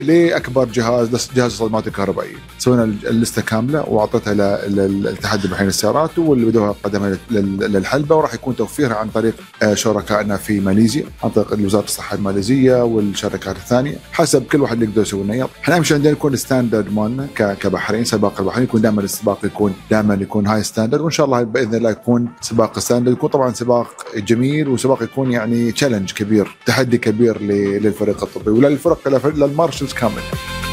لاكبر جهاز الصدمات الكهربائيه. سوينا اللسته كامله واعطيتها للاتحاد البحرين للسيارات، واللي بدوها قدمها للحلبه، وراح يكون توفيرها عن طريق شركائنا في ماليزيا، عن طريق وزاره الصحه الماليزيه والشركات الثانيه، حسب كل واحد اللي يقدر يسوي لنا. احنا اهم شيء عندنا يكون ستاندرد مالنا كبحرين، سباق البحرين يكون دائما السباق يكون هاي ستاندرد، وان شاء الله باذن الله يكون سباق ستاندرد، يكون طبعا سباق جميل، وسباق يكون يعني تشالنج كبير، تحدي كبير للفريق الطبي وللفرق للمارشلز كامل.